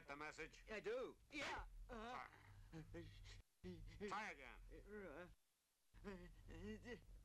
get the message? I do. Yeah. Try again.